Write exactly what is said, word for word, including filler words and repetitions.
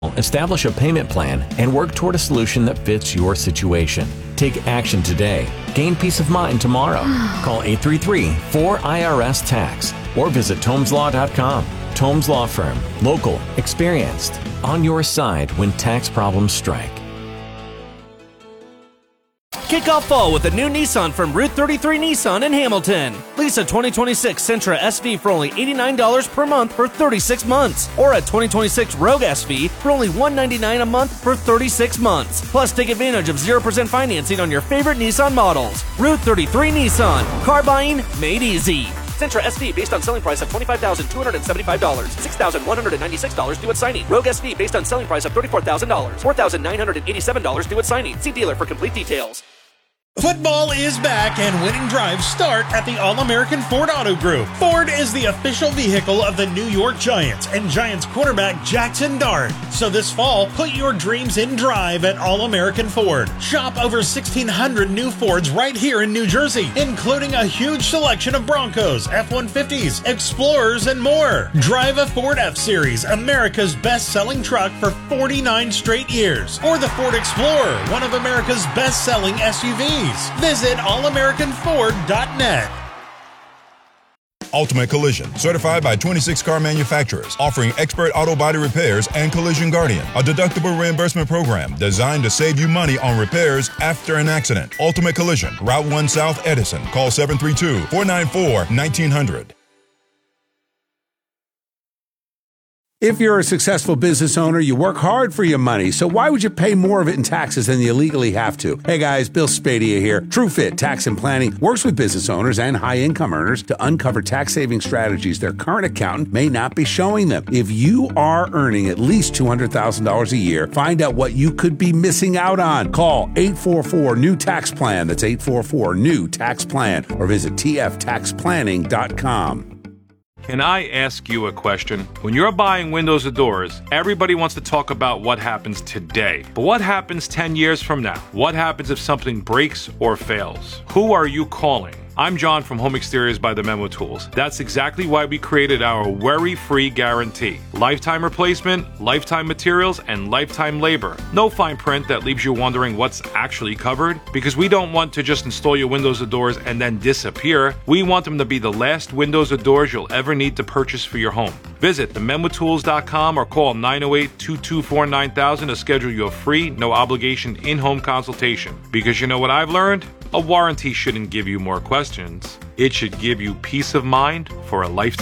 Establish a payment plan and work toward a solution that fits your situation. Take action today. Gain peace of mind tomorrow. Call eight three three, four I R S, tax or visit Tomes Law dot com. Tomes Law Firm. Local. Experienced. On your side when tax problems strike. Kick off fall with a new Nissan from Route thirty-three Nissan in Hamilton. Lease a twenty twenty-six Sentra S V for only eighty-nine dollars per month for thirty-six months. Or a twenty twenty-six Rogue S V for only one hundred ninety-nine dollars a month for thirty-six months. Plus, take advantage of zero percent financing on your favorite Nissan models. Route thirty-three Nissan. Car buying made easy. Sentra S V based on selling price of twenty-five thousand two hundred seventy-five dollars, six thousand one hundred ninety-six dollars due at signing. Rogue S V based on selling price of thirty-four thousand dollars, four thousand nine hundred eighty-seven dollars due at signing. See dealer for complete details. Football is back and winning drives start at the All-American Ford Auto Group. Ford is the official vehicle of the New York Giants and Giants quarterback Jackson Dart. So this fall, put your dreams in drive at All-American Ford. Shop over sixteen hundred new Fords right here in New Jersey, including a huge selection of Broncos, F one fifties, Explorers, and more. Drive a Ford F-Series, America's best-selling truck for forty-nine straight years. Or the Ford Explorer, one of America's best-selling S U Vs. Visit all american ford dot net. Ultimate Collision, certified by twenty-six car manufacturers, offering expert auto body repairs and Collision Guardian, a deductible reimbursement program designed to save you money on repairs after an accident. Ultimate Collision, Route one South, Edison. Call seven three two, four nine four, one nine zero zero. If you're a successful business owner, you work hard for your money, so why would you pay more of it in taxes than you legally have to? Hey guys, Bill Spadia here. TrueFit Tax and Planning works with business owners and high-income earners to uncover tax-saving strategies their current accountant may not be showing them. If you are earning at least two hundred thousand dollars a year, find out what you could be missing out on. Call eight four four, N E W, tax plan. That's eight four four, N E W, tax plan. Or visit t f tax planning dot com. Can I ask you a question? When you're buying windows or doors, everybody wants to talk about what happens today. But what happens ten years from now? What happens if something breaks or fails? Who are you calling? I'm John from Home Exteriors by the Memo Tools. That's exactly why we created our worry-free guarantee. Lifetime replacement, lifetime materials, and lifetime labor. No fine print that leaves you wondering what's actually covered, because we don't want to just install your windows or doors and then disappear. We want them to be the last windows or doors you'll ever need to purchase for your home. Visit the memo tools dot com or call nine oh eight, two two four, nine thousand to schedule your free, no obligation in-home consultation. Because you know what I've learned? A warranty shouldn't give you more questions. It should give you peace of mind for a lifetime.